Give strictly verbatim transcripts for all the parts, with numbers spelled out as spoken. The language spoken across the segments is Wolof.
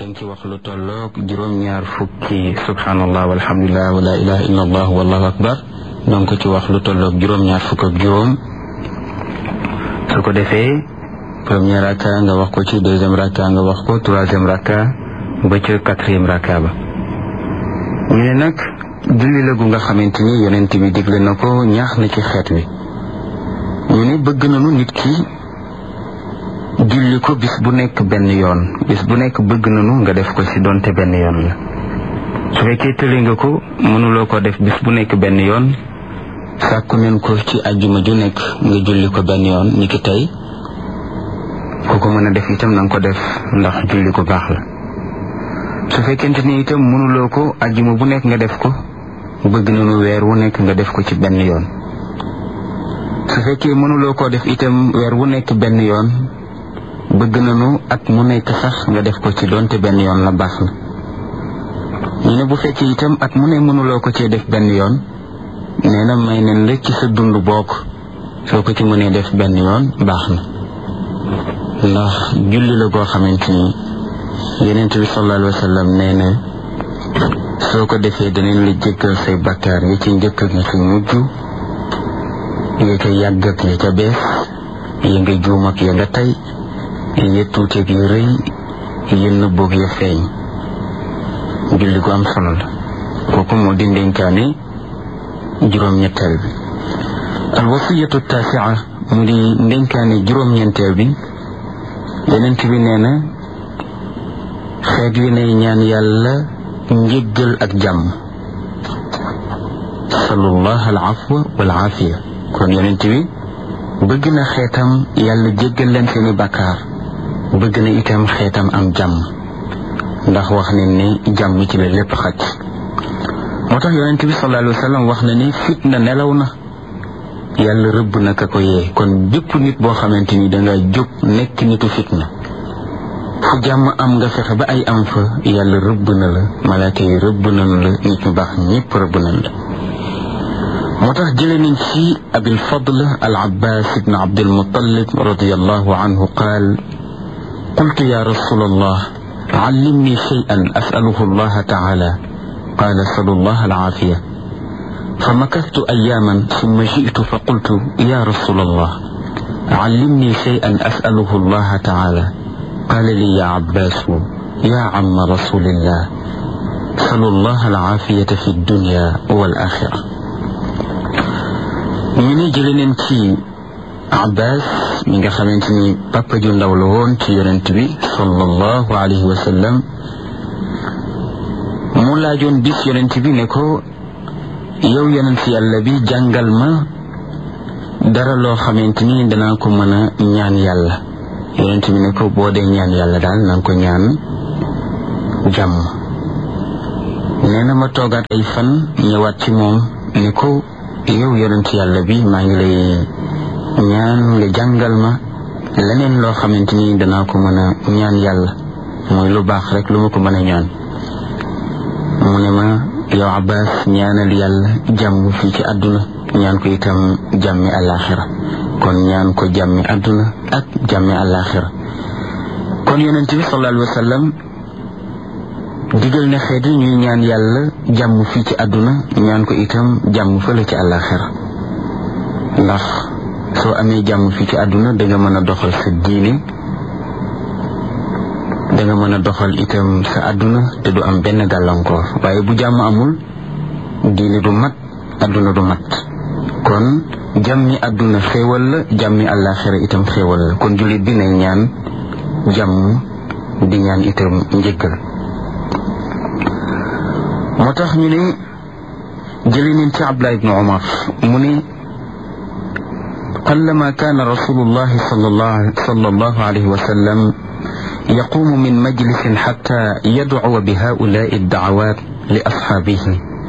danga ci wax lu tolloog juróom-ñaar fukki subhanallah walhamdulillah wa la ilaha illa allah wallahu akbar danga ko ci wax lu tolloog juróom-ñaar fukk ak juróom su ko defee premier raka nga wax ko ci deuxième raka nga wax ko troisième raka ba ca quatrième raka ba ñu ne nag julli la gu nga xamante ni yonent bi digle na ko ñaax na ci xeet wi ñu ne bëgg nañu nit ki julli ko bis bu nekk benn yoon bis bu nekk bëgg nañu nga def ko ci donte benn yoon la su fekkee tële nga ko mënuloo ko def bis bu nekk benn yoon sàkku neen ko ci àjjuma ju nekk nga julli ko benn yoon ni ki tey ku ko mën a def itam na nga ko def ndax julli ko baax la su fekkente ni itam mënuloo ko àjjuma bu nekk nga def ko bëgg nañu weer wu nekk nga def ko ci benn yoon su fekkee mënuloo ko def itam weer wu nekk benn yoon bëgg nañu at mu nekk sax nga def ko ci donte benn yoon la baax na ñu ne bu fekkee itam at mu ne mënuloo ko cee def benn yoon nee na may nen la ci sa dund bokk soo ko ci mënee def benn yoon baax na ndax julli la goo xamante ni Yonent bi sallallahu alayhi wa sallam nee na soo ko defee danañ la jéggal say bakkaar yi ci njëkk ak yi ci mujj yi ca yàgg ak yi ca bees yi nga juum ak ya nga tey yi tuuti ak yu rëy yi nëbboog ya feeñ julli gu am solo la kooku moo di ndénkaane juróom-ñetteel bi al wasiyatu taasia mu di ndénkaane juróom-ñeenteel bi Yonent bi nee na xeet wi nay ñaan yàlla njéggal ak jàmm salullah al afwa wal aafiya kon Yonent bi bëgg na xeetam yàlla jéggal leen seeni bàkkaar bëgg na itam xeetam am jàmm ndax wax ne ni jàmm ci la lépp xaj moo tax Yonent bi sallallahu alayhi wa sallam wax na ni fitna nelaw na yàlla rëbb na ka ko yee kon bépp nit boo xamante ni danga jóg nekk nitu fitna fu jàmm am nga fexe ba ay am fa yàlla rëbb na la malaaka yi rëbb nañu la nit ñu baax ñépp rëbb nañ la moo tax jële nañ ci abil fadl al abbas ibn abdul muttalib radiyallahu anhu qaal qultu ya rasul allah allimni shay'an as'aluhu allah ta'ala qala salullah al aafiya فمكثت أياما ثم جئت فقلت يا رسول الله علمني شيئا أسأله الله تعالى قال لي يا عباس يا عم رسول الله سل الله العافية في الدنيا والآخرة من جلنين تي عباس من خمنتني بابا جون دولون تي يرنتبي صلى الله عليه وسلم مولا جون بيس يرنتبي نكو yow yonent yàlla bi jàngal ma dara loo xamante ni danaa ko mën a ñaan yàlla yonent bi ne ko boo dee ñaan yàlla daal na nga ko ñaan jàmm nee na ma toogaat ay fan ñëwaat ci moom ne ko yow yonent yàlla bi maa ngi lay ñaan nga jàngal ma leneen loo xamante ni danaa ko mën a ñaan yàlla mooy lu baax rek lu ma ko mën a ñaan mu ne ma yow Abbas ñaanal yàlla jàmm fii ci àdduna ñaan ko itam jàmmi àllaaxira kon ñaan ko jàmmi àdduna ak jàmmi àllaaxira kon Yonent bi sallallahu alayhi wa sallam digal na xeet yi ñuy ñaan yàlla jàmm fii ci àdduna ñaan ko itam jàmm fële ci àllaaxira ndax soo amee jàmm fii ci àdduna danga mën a doxal sa diine danga mën a doxal itam sa àdduna te du am benn gàllankoor waaye bu jàmm amul diine du mat àdduna du mat kon jàmmi àdduna xéewal la jàmmi àllaaxira itam xéewal la kon jullit bi nay ñaan jàmm di ñaan itam njëggal moo tax ñu ne jëli nañ ci Abdullah ibn Umar mu ne qallama kaana rasulullahi sallallahu alayhi wa sallam يقوم من مجلس حتى يدعو بهؤلاء الدعوات لأصحابه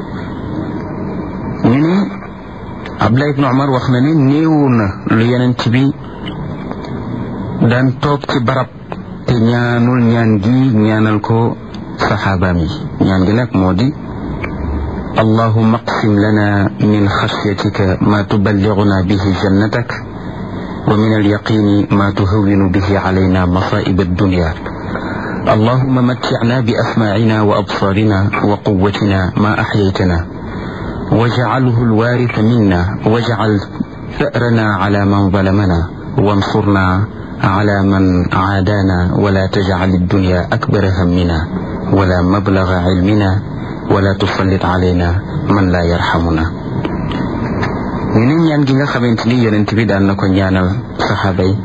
من عبد الله بن عمر wax na ne néew na lu Yonent bi daan toog ci barab te ñaanul ñaan gi ñaanal ko saxaabaam yi ñaan gi nag moo di allahumma aqsim lana min xashyatika ma tuballighuna bihi jannatak ومن اليقين ما تهون به علينا مصائب الدنيا allahumma matti'na bi asma'ina wa absarina wa quwwatina ma ahyaytana waj'alhu alwaritha minna waj'al ثأرنا على من ظلمنا وانصرنا على من عادانا ولا تجعل الدنيا أكبر همنا ولا مبلغ علمنا ولا تسلط علينا من لا يرحمنا. ñu ne ñaan gi nga xamante ni yonent bi daan na ko ñaanal saxaaba yi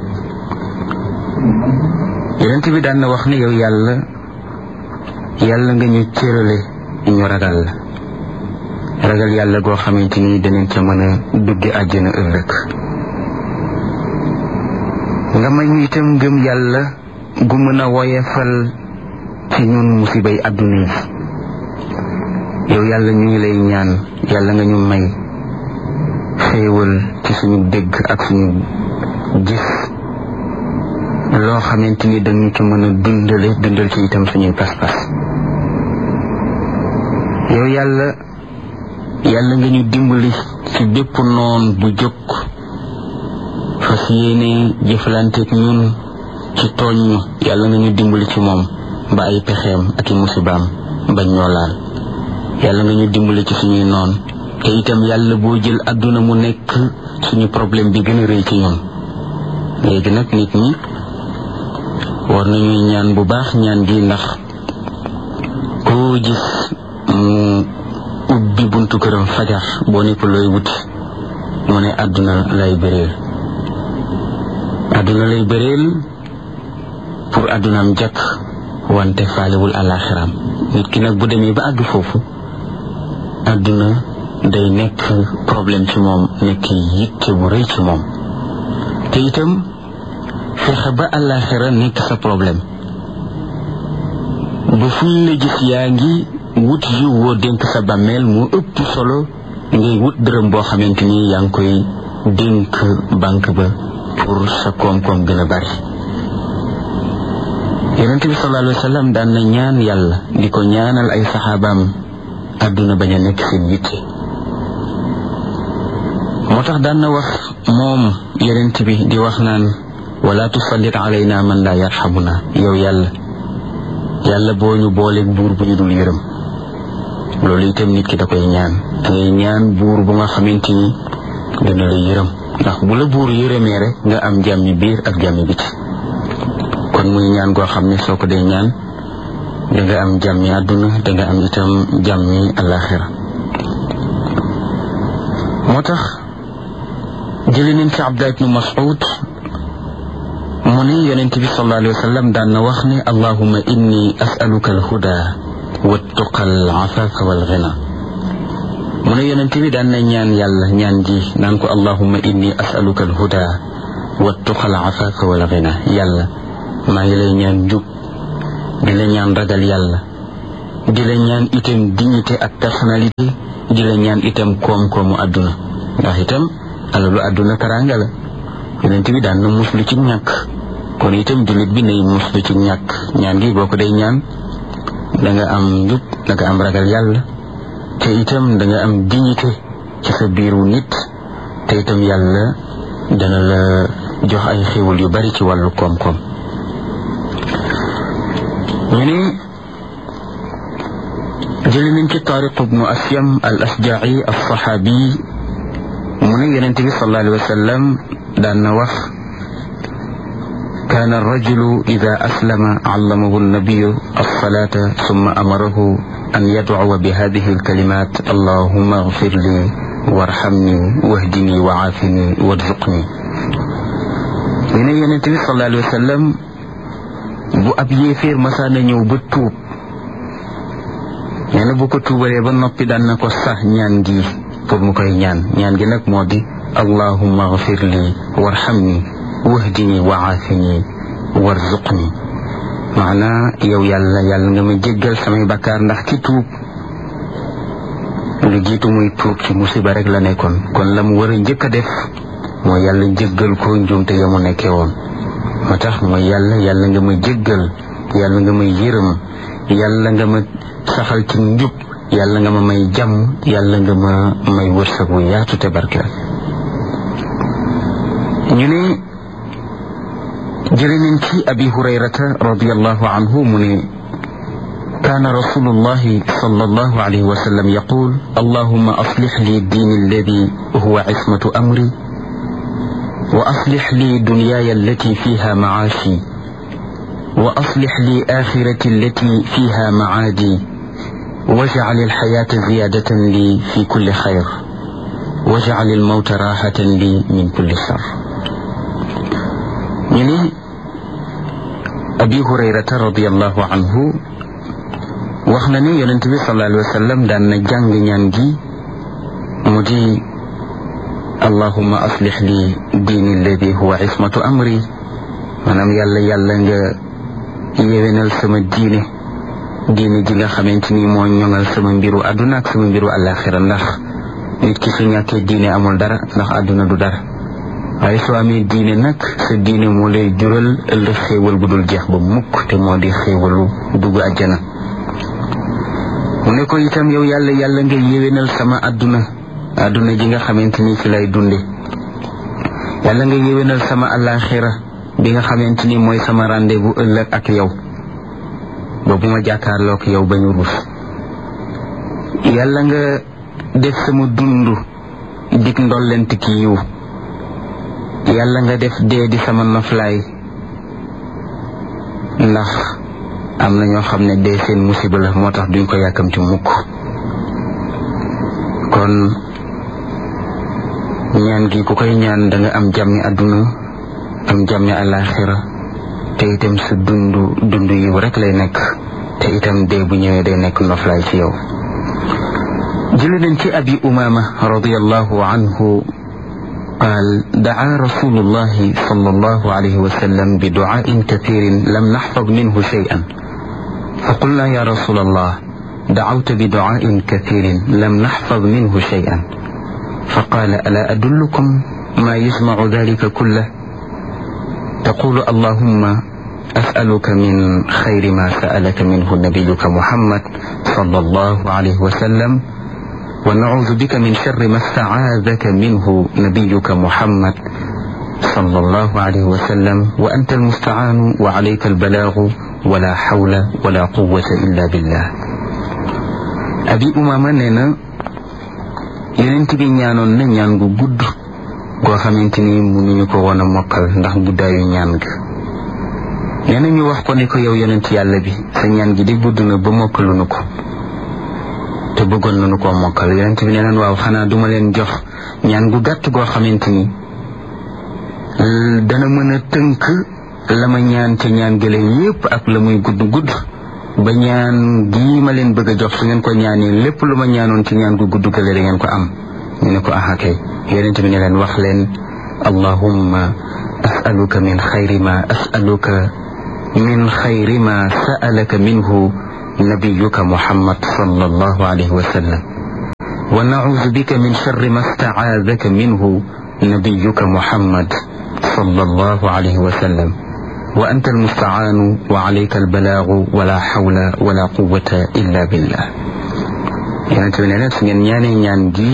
yonent bi daan na wax ne yow yàlla yàlla nga ñu cërale ñu ragal la ragal yàlla goo xamante ni danañ ca mën a dugge àjjana ëllëg nga may ñu itam gëm yàlla gu mën a woyefal ci ñun musibay àdduna yi yow yàlla ñu ngi lay ñaan yàlla nga ñu may xéewal ci suñu dégg ak suñu gis loo xamante ni dañu ci mën a dundale dundal ci itam suñuy pas-pas yow yàlla yàlla nga ñu dimbali ci bépp noon bu jóg fas yéene jëflanteeg ñun ci tooñ ñu yàlla nga ñu dimbali ci moom ba ay pexeem ak i musibaam bañ ñoo laal yàlla nga ñu dimbali ci suñuy noon te itam yàlla boo jël àdduna mu nekk suñu problème bi gën a rëy ci ñun. léegi nag nit ñi war nañuy ñaan bu baax ñaan gi ndax koo gis mu ubbi buntu këram fajar boo ne ko looy wuti mu ne àdduna lay bëreel àdduna lay bëreel pour àddunaam jàkk wante faalewul àllaaxiraam nit ki nag bu demee ba àgg foofu àdduna day nekk problème ci moom nekk yitte bu rëy ci moom te itam fexe ba àllaaxira nekk sa problème bu fuñ la gis yaa ngi wut yiw woo dénk sa bàmmeel mu ëpp solo ngay wut dërëm boo xamante ni yaa ngi koy dénk banque ba pour sa koom-koom gën a bari yonent bi sallallahu alayhi wa sallam daan na ñaan yàlla di ko ñaanal ay saxaabaam àdduna bañ a nekk seen yitte moo tax daan na wax moom yonent bi di wax naan wala tusallit alayna man la yarhamuna yow yàlla yàlla boo ñu booleeg buur bu ñu dul yërëm loolu itam nit ki da koy ñaan dangay ñaan buur bu nga xamante ni dana la yërëm ndax bu la buur yërëmee rek nga am jàmmi biir ak jàmmi biti kon muy ñaan goo xam ne soo ko dee ñaan danga am jàmmi àdduna danga am itam jàmmi àllaaxira moo tax jëli nañ ci Abdullah ibn Mas'ud mu ne yonent bi sallallahu alayhi wa sallam daan na wax ne allahumma inni as'aluka al-huda wat-tuqa al-afafa wal-ghina mu ne yonent bi daan na ñaan yàlla ñaan ji naan ko allahumma inni as'aluka al-huda wat-tuqa al-afafa wal-ghina yàlla maa ngi lay ñaan njub di la ñaan ragal yàlla di la ñaan itam dignité ak personnalité di la ñaan itam koom-koomu àdduna ndax itam alalu àdduna teraanga la yonent bi daan na muslu ci ñàkk kon itam jullit bi nay muslu ci ñàkk ñaan gi boo ko day ñaan da nga am njub da nga am ragal yàlla te itam da nga am dignité ci sa biiru nit te itam yàlla dana la jox ay xéwal yu bari ci wàllu koom-koom ñu ne jëli nañ ci Tariq ibnu Asyam al Asja'i as-sahabi mu ne yonent bi sallallahu alayhi wa sallam daan na wax كان الرجل إذا أسلم علمه النبي الصلاة ثم أمره أن يدعو بهذه الكلمات اللهم اغفر لي وارحمني واهدني وعافني وارزقني من النبي صلى الله عليه وسلم bu ab yéeféer masaana ñëw ba tuub nee na bu ko tuubalee ba noppi daan na ko sax ñaan gi pour mu koy ñaan ñaan gi nag moo di allahumma ghfir li warhamni wahdini wa aafini warzuqni maanaa yow yàlla yàlla nga ma jéggal samay bakkaar ndax ci tuub lu jiitu muy tuub ci musiba rek la nekkoon kon la mu war a njëkk a def mooy yàlla jéggal ko njuumte ya mu nekkee woon moo tax mooy yàlla yàlla nga ma jéggal yàlla nga ma yërëm yàlla nga ma saxal ci njub yàlla nga ma may jàmm yàlla nga ma may wërsëg wu yaatu te barkeel ñu ne جلن في أبي هريرة رضي الله عنه من كان رسول الله صلى الله عليه وسلم يقول اللهم أصلح لي الدين الذي هو عصمة أمري وأصلح لي دنياي التي فيها معاشي وأصلح لي آخرتي التي فيها معادي واجعل الحياة زيادة لي في كل خير واجعل الموت راحة لي من كل شر. يعني أبي هريرة رضي الله عنه وخناني يونتبي صلى الله عليه وسلم دان جانغ ñangi مودي اللهم أصلح لي ديني الذي هو عصمة أمري manam yalla yalla nga yewenal sama diine diine ji nga xamanteni mo ñongal sama mbiru aduna ak sama mbiru alakhirah ndax nit ki su ñaké diine amul dara ndax aduna du dara ay so amé diine nak sa diine mo lay jural ëllëg xéewal bu dul jeex ba mukk te mo di xéewalu dugg aljana mu ne ko itam yow yalla yalla nga yewenal sama aduna aduna ji nga xamanteni ci lay dundé yalla nga yewenal sama alakhirah bi nga xamanteni moy sama rendez-vous ëllëg ak yow ba buma jàkkaarloo ak yow bañu rus yalla nga def sama dundu dik ndolent ki yiw yalla nga def dee di sama noflaay ndax am na ñoo xam ne dee seen musiba la moo tax duñ ko yàkkamti mukk kon ñaan gi ku koy ñaan da nga am jàmmi àdduna am jàmmi àllaaxira te itam sa dundu dundu yiw rek lay nekk te itam dee bu ñëwee day nekk noflaay ci yow. جلد في أبي أمامة رضي الله عنه قال دعا رسول الله صلى الله عليه وسلم بدعاء كثير لم نحفظ منه شيئا فقلنا يا رسول الله دعوت بدعاء كثير لم نحفظ منه شيئا فقال ألا أدلكم ما يجمع ذلك كله تقول اللهم أسألك من خير ما سألك منه نبيك محمد صلى الله عليه وسلم ونعوذ بك من شر ما استعاذك منه نبيك محمد صلى الله عليه وسلم وأنت المستعان وعليك البلاغ ولا حول ولا قوة إلا بالله. أبي أمامة نينا ينتبه ñaanon na ñaan gu gudd go xamanteni mënuñu ko wona mokkal ndax guddayu ñaan ga neena ñu wax ko ne ko yow yonent yalla bi sa ñaan gi di gudd na ba mokkaluñu ko te bëggon nañu ko mokkal yonent bi neena waaw xana duma leen jox ñaan gu gatt go xamanteni dana mëna teunk lama ñaan te ñaan gele yépp ak la muy gudd gudd ba ñaan gi ma leen bëgg jox su ngeen ko ñaané lépp luma ñaanon ci ñaan gu gudd gele da ngeen ko am ñu ne ko aha kay yonent bi ne leen wax leen allahumma as'aluka min khayri ma as'aluka min khayri ma sa'alaka minhu نبيك محمد صلى الله عليه وسلم ونعوذ بك من شر ما استعاذك منه نبيك محمد صلى الله عليه وسلم وأنت المستعان وعليك البلاغ ولا حول ولا قوة إلا بالله. يعني تبنينا سنين نياني نيانجي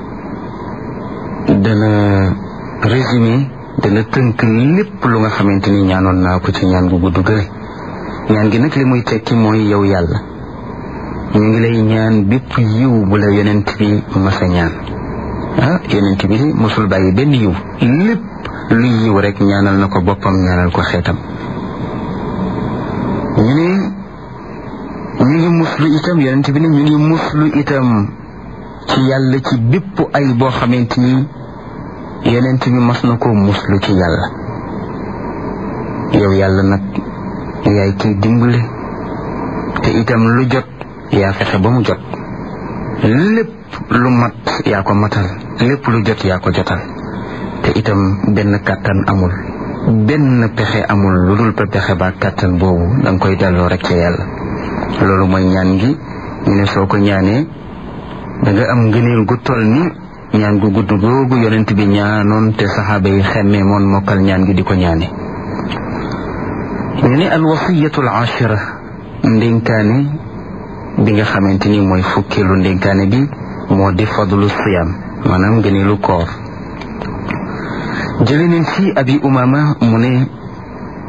دنا ريزيمي دنا تنك لب لغا خمنتني نيانون ناكو تي نيانجو بدو غري ñaan gi nak li muy tekki moy yow yalla ñu ngi lay ñaan bépp yiw bu la yonent bi massa ñaan ah yonent bi musul bayyi ben yiw lepp lu yiw rek ñaanal nako bopam ñaanal ko xetam ñu ni ñu ngi muslu itam yonent bi ñu ngi muslu itam ci yalla ci bépp ay bo xamanteni yonent bi mas nako muslu ci yalla yow yalla nak yaay ki dimbali te itam lu jot yaa fexe ba mu jot lépp lu mat yaa ko matal lépp lu jot yaa ko jotal te itam benn kàttan amul benn pexe amul lu dul pexe ba kàttan boobu danga koy delloo rek ca yàlla loolu mooy ñaan gi ñu ne soo ko ñaanee da nga am ngëneel gu toll ni ñaan gu gudd googu yonent bi ñaanoon te saxaaba yi xemmee moon mokkal ñaan gi di ko ñaane ñu ne al wasiyatul ashira ndénkaane bi nga xamante ni mooy fukkeelu ndénkaane bi moo di fadlu siyam maanaam ngëneelu koor jële nañ ci abi umama mu ne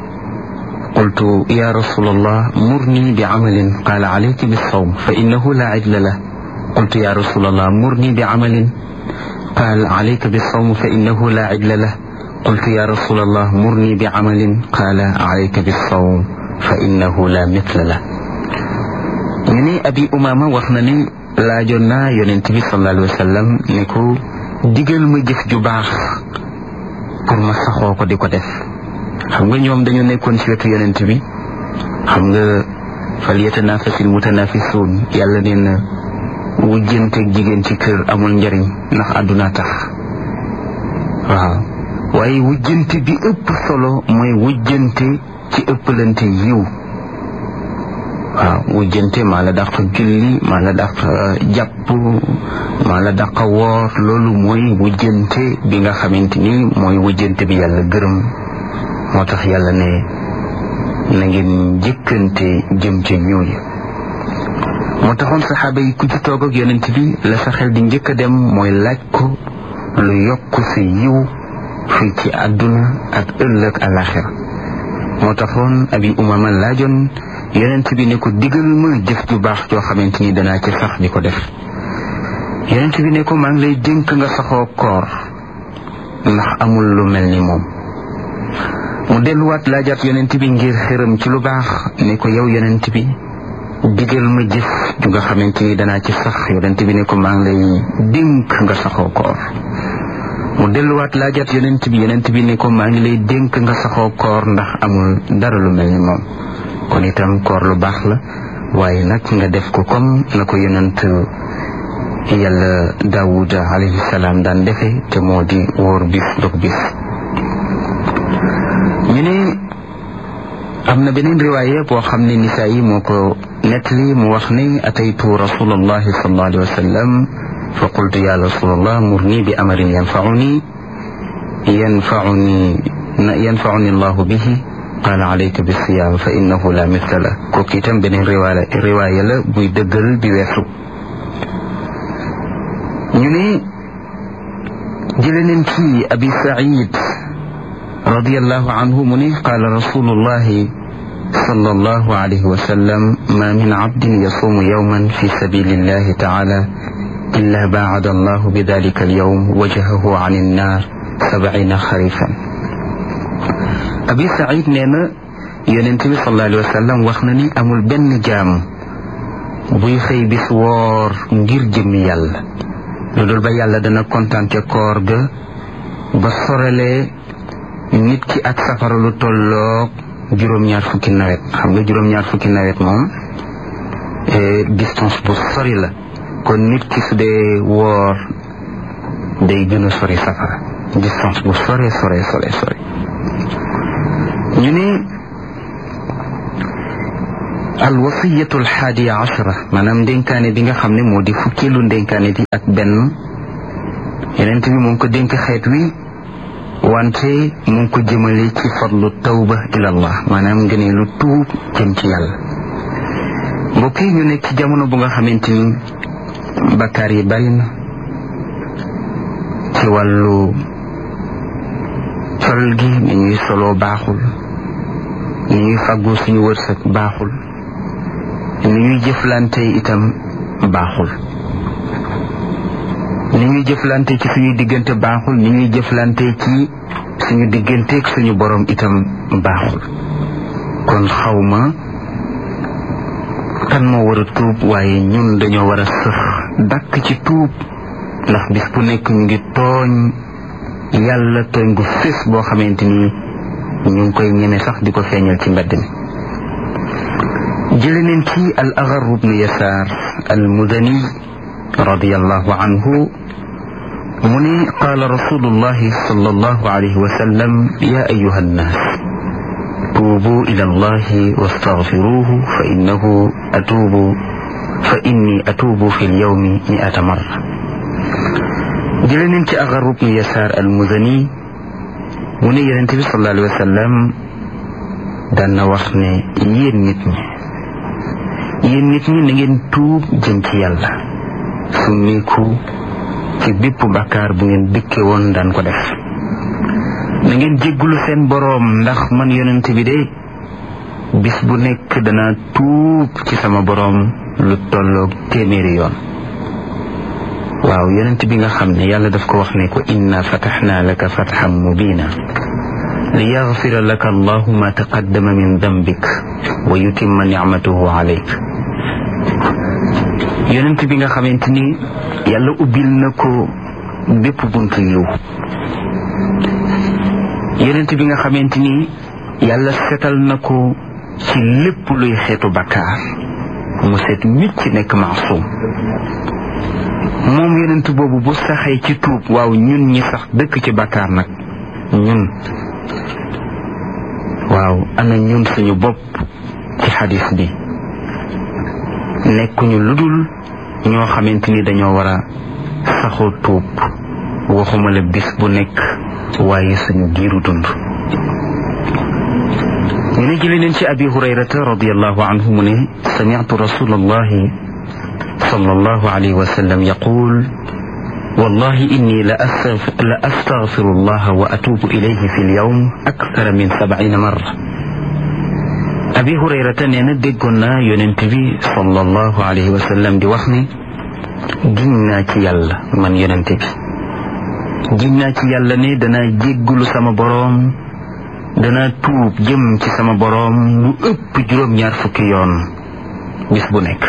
qultu ya rasulallah murni bi amalin qaala alayka bis-sawm fa innahu la idla lah qultu ya rasulallah murni bi amalin qaala alayka bis-sawm fa innahu la idla lah qultu ya rasulallah murni bi amalin qaala alayka bis-sawm fa innahu la mithla lah. ñu ne Abi Umaama wax na ni laajoon naa yonent bi sallallahu alayhi wa sallam ne ko digal ma jëf ju baax pour ma saxoo ko di ko def. xam nga ñoom dañu nekkoon ci wetu yonent bi xam nga fal yatanaafasil mutanaafisuun yàlla nee na wujjanteeg jigéen ci kër amul njariñ ndax àdduna tax waaw waaye wujjante bi ëpp solo mooy wujjante ci ëppalante yiw waaw wujjante maa la dàq julli maa la dàq jàpp maa la dàq woor loolu mooy wujjante bi nga xamante ni mooy wujjante bi yàlla gërëm moo tax yàlla ne na ngeen jëkkante jëm ca ñooñu. moo taxoon saxaaba yi ku ci toog ak yonent bi la sa xel di njëkk a dem mooy laaj ko lu yokk sa yiw fii ci àdduna ak ëllëg àlaxira. moo taxoon Abi Umaama laajoon yonent bi ne ko digal ma jëf ju baax joo xamante ni danaa ci sax di ko def. yonent bi ne ko maa ngi lay dénk nga saxoo koor ndax amul lu mel ni moom. mu delluwaat laajaat yonent bi ngir xëram ci lu baax ne ko yow yonent bi digal ma jëf ju nga xamante ni danaa ci sax yonent bi ne ko maa ngi lay dénk nga saxoo koor. mu delluwaat laajaat yonent bi yonent bi ne ko maa ngi lay dénk nga saxoo koor ndax amul dara lu mel ni moom. kon itam koor lu baax la waaye nag nga def ko comme na ko yonent yàlla Daawuda alayhi salaam daan defe te moo di wóor bis dog bis. ñu ne am na beneen riwaaya boo xam ne Nisaa'i moo ko nettali mu wax ne ataytu rasulallahi sallallahu alayhi wa sallam fa qultu ya rasulallah murni bi amrin yanfa'uni yanfa'uni yanfa'uni allahu bihi qaala alayka bis-siyaam fa innahu la mithla lah. kooku itam beneen riwaaya riwaaya la buy dëggal bi weesu. ñu ne jëlee nañ ci Abi Saïd radiyallahu anhu mu ne qaala rasulullahi sallallahu alayhi wa sallam ma min abdin yasuumu yawman fi sabilillahi ta'ala illa baa'ada allahu bi dhalika al-yawm wajhahu 'ani an-naar sab'iina xarifan. Abi Saïd nee na yonent bi sallallahu alayhi wa sallam wax na ni amul benn jaam buy xëy bis woor ngir jëmmi yàlla lu dul ba yàlla dana kontaan ca koor ga ba sorelee nit ki ak safara lu tolloog juróom-ñaar fukki nawet. xam nga juróom-ñaar fukki nawet moom distance bu sori la kon nit ki su dee woor day gën a sori safara distance bu sore sore sore sori. ñu ne al wasiyatu al haadiya ashara maanaam ndénkaane bi nga xam ne moo di fukkeelu ndénkaane bi ak benn yonent bi mu ngi ko dénk xeet wi wante mu ngi ko jëmale ci fadlu tawba ila allah maanaam ngënee lu tuub jëm ci yàlla. mbokk yi ñu nekk ci jamono bu nga xamante ni bakkaar yi bari na ci wàllu sol gi ni ñuy soloo baaxul ni ñuy fàggoo suñu wërsëg baaxul ni ñuy jëflante itam baaxul ni ñuy jëflante ci suñu diggante baaxul ni ñuy jëflante ci suñu digganteeg suñu borom itam baaxul. kon xawma kan moo war a tuub waaye ñun dañoo war a sëx dàkk ci tuub ndax bis bu nekk ñu ngi tooñ yàlla tooñ gu fés boo xamante ni ñu ngi koy ñeme sax di ko feeñal ci mbedd mi. jële neen ci al Agharr ibn Yasaar al Mudani radiyallahu anhu mu ne qaala rasulullahi sallallahu alayhi wa sallam ya ayyuha nnaas tuubu ila allahi wastaghfiruhu fa innahu atuubu fa inni atuubu fi lyawmi mi'ata marra. jële neen ci Agharr ibn Yasaar al Mudani mu ne yonent bi sallallahu alayhi wa sallam daan na wax ne yéen nit ñi yéen nit ñi na ngeen tuub jëm ci yàlla summiku ci bépp bàkkaar bu ngeen dëkke woon daan ko def na ngeen jéggulu seen boroom ndax man yonent bi de bis bu nekk danaa tuub ci sama boroom lu tolloog téeméeri yoon. waaw yonent bi nga xam ne yàlla daf ko wax ne ko inna fataxnaa laka fatxan mubina li yaxfira laka allahu ma taqaddama min dambik wa yutimma nicmatahu alayk. yonent bi nga xamante ni yàlla ubbil na ko bépp buntu yiw. yonent bi nga xamante ni yàlla setal na ko ci lépp luy xeetu bakkaar mu set nit ci nekk maasum. moom yonent boobu bu saxee ci tuub waaw ñun ñi sax dëkk ci bakkaar nag ñun waaw ana ñun suñu bopp ci xadis bi nekkuñu lu dul ñoo xamante ni dañoo war a saxoo tuub waxuma la bis bu nekk waaye suñu giiru dund. ñu ne jële neen ci abi hurayrata radiallahu anhu mu ne sami'tu rasulallahi sallallahu alayhi wa sallam yaqul wallahi inni la astaghfiru allaha wa atubu ilayhi fi lyawm akthara min sab'ina marra. abi hurayrata nee na déggoon naa yonent bi sallallahu alayhi wa sallam di wax ne giñ naa ci yàlla man yonent bi giñ naa ci yàlla ne danaa jéggulu sama boroom danaa tuub jëm ci sama boroom lu ëpp juróom-ñaar fukki yoon bis bu nekk.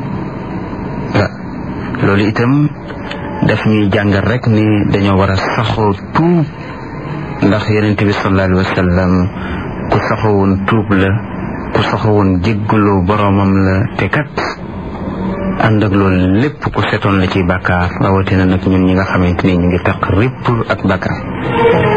loolu itam daf ñuy jàngal rek ni dañoo war a saxoo tuub ndax yonent bi sallallahu alayhi wa sallam ku saxowoon tuub la ku saxowoon jéggalu boroomam la te kat ànd ak loolu lépp ku setoon la ci bàkkaar rawatina nag ñun ñi nga xamante ni ñu ngi taq ripp ak bàkkaar.